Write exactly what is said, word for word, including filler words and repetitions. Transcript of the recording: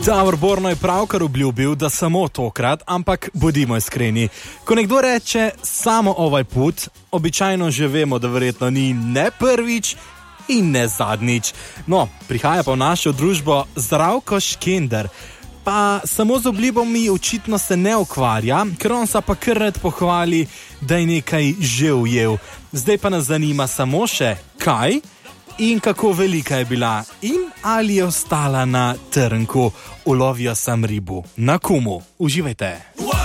Davor Borno je pravkar obljubil, da samo tokrat, ampak bodimo iskreni. Ko nekdo reče samo ovaj put, običajno že vemo, da verjetno ni ne prvič in ne zadnjič. No, prihaja pa v našo družbo Zdravko Škender. Pa samo z obljubami očitno se ne ukvarja, ker on sa pa kar rad pohvali, da je nekaj že ujel. Zdaj pa nas zanima samo še kaj in kako velika je bila in ali je ostala na trnku. Ulovijo sam ribu na Kumu. Uživajte.